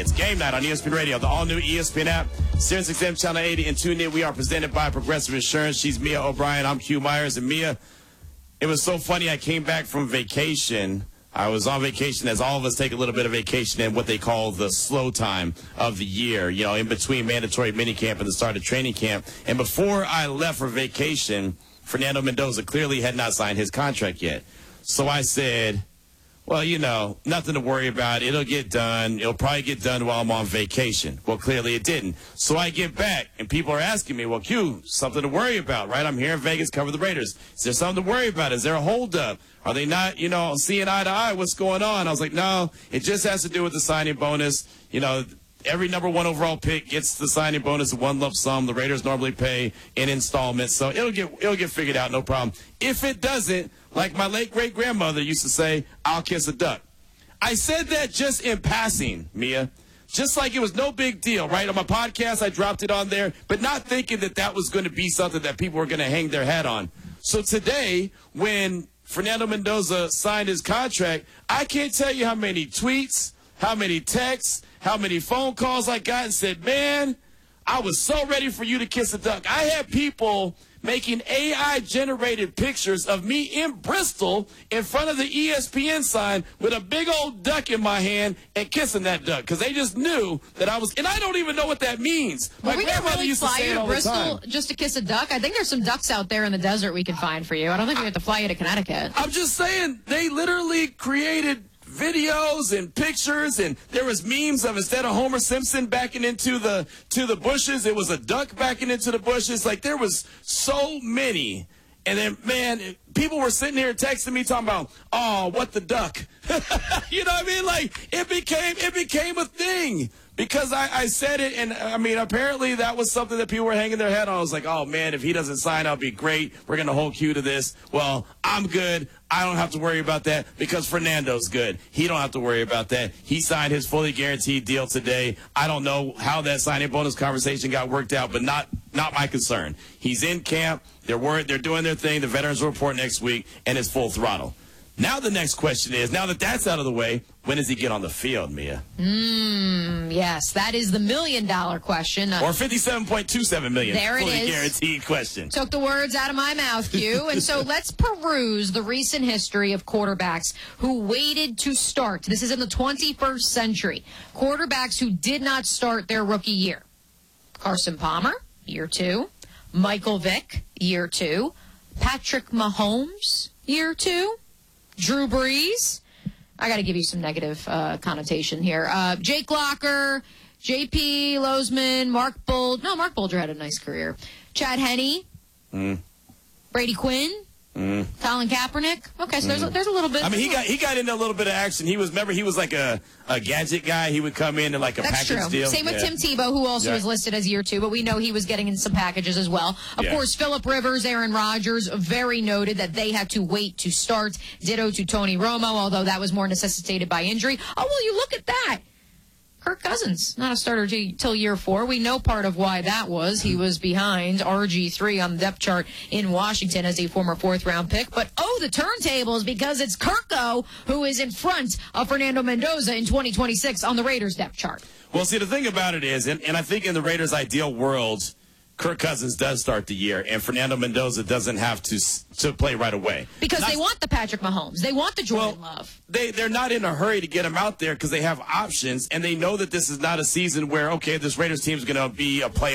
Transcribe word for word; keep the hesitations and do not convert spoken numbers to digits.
It's game night on E S P N Radio, the all-new E S P N app, Sirius X M Channel eighty, and tune in. We are presented by Progressive Insurance. She's Mia O'Brien. I'm Q Myers. And Mia, it was so funny. I came back from vacation. I was on vacation, as all of us take a little bit of vacation in what they call the slow time of the year, you know, in between mandatory minicamp and the start of training camp. And before I left for vacation, Fernando Mendoza clearly had not signed his contract yet. So I said, well, you know, nothing to worry about. It'll get done. It'll probably get done while I'm on vacation. Well, clearly it didn't. So I get back, and people are asking me, well, Q, something to worry about, right? I'm here in Vegas, cover the Raiders. Is there something to worry about? Is there a holdup? Are they not, you know, seeing eye to eye? What's going on? I was like, no, it just has to do with the signing bonus. You know, every number one overall pick gets the signing bonus of one lump sum. The Raiders normally pay in installments, so it'll get it'll get figured out, no problem. If it doesn't, like my late great-grandmother used to say, I'll kiss a duck. I said that just in passing, Mia, just like it was no big deal, right? On my podcast, I dropped it on there, but not thinking that that was going to be something that people were going to hang their hat on. So today, when Fernando Mendoza signed his contract, I can't tell you how many tweets, how many texts, how many phone calls I got and said, man, I was so ready for you to kiss a duck. I had people making A I-generated pictures of me in Bristol in front of the E S P N sign with a big old duck in my hand and kissing that duck because they just knew that I was – and I don't even know what that means. My we grandmother really used to fly say you it to all Bristol the time. just to kiss a duck? I think there's some ducks out there in the desert we could find for you. I don't think we have to fly you to Connecticut. I'm just saying they literally created – videos and pictures, and there was memes of instead of Homer Simpson backing into the to the bushes, it was a duck backing into the bushes. Like, there was so many. And then, man, people were sitting here texting me talking about, oh, what the duck? You know what I mean? Like, it became it became a thing because I, I said it, and, I mean, apparently that was something that people were hanging their head on. I was like, oh, man, if he doesn't sign, I'll be great. We're going to hold Q to this. Well, I'm good. I don't have to worry about that because Fernando's good. He don't have to worry about that. He signed his fully guaranteed deal today. I don't know how that signing bonus conversation got worked out, but not not my concern. He's in camp. They're worried. They're doing their thing. The veterans will report next week, and it's full throttle. Now the next question is, now that that's out of the way, when does he get on the field, Mia? Mm, yes, that is the million-dollar question. Uh, or fifty-seven point two seven million there it fully is. guaranteed question. Took the words out of my mouth, Q. And so let's peruse the recent history of quarterbacks who waited to start. This is in the twenty-first century. Quarterbacks who did not start their rookie year. Carson Palmer, year two. Michael Vick, year two. Patrick Mahomes, year two. Drew Brees. I got to give you some negative uh, connotation here. Uh, Jake Locker, J P Lozman, Mark Bulger. No, Mark Bulger had a nice career. Chad Henne. Mm. Brady Quinn. Mm. Colin Kaepernick. Okay, so mm. there's, a, there's a little bit. I mean, he got he got into a little bit of action. He was, remember, he was like a, a gadget guy. He would come in and like a That's package true. deal. Same with yeah. Tim Tebow, who also yeah. is listed as year two, but we know he was getting in some packages as well. Of yeah. course, Phillip Rivers, Aaron Rodgers, very noted that they had to wait to start. Ditto to Tony Romo, although that was more necessitated by injury. Oh, well, you look at that. Kirk Cousins, not a starter till year four. We know part of why that was. He was behind R G three on the depth chart in Washington as a former fourth-round pick. But, oh, the turntables, because it's Kirko who is in front of Fernando Mendoza in twenty twenty-six on the Raiders depth chart. Well, see, the thing about it is, and, and I think in the Raiders' ideal world, Kirk Cousins does start the year, and Fernando Mendoza doesn't have to to play right away. Because not, they want the Patrick Mahomes. They want the Jordan well, Love. They, they're not in a hurry to get him out there because they have options, and they know that this is not a season where, okay, this Raiders team is going to be a play.